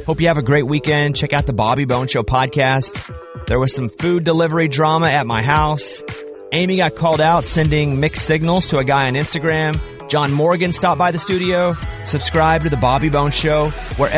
Hope you have a great weekend. Check out the Bobby Bone Show podcast. There was some food delivery drama at my house. Amy got called out sending mixed signals to a guy on Instagram. John Morgan stopped by the studio. Subscribe to the Bobby Bone Show wherever